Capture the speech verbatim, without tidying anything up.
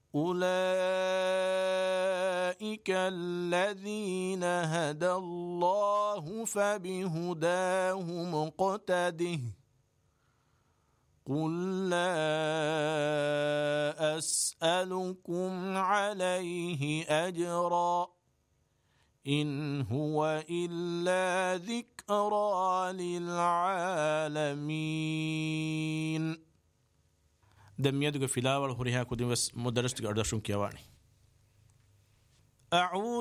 أولئك الذين هدى الله فبهداه مقتده قل لا أسألكم عليه أجرا إن هو إلا ذكرى للعالمين. دميدك في لاول هريها كدمس مدرستك أردشون كيواني. أعوذ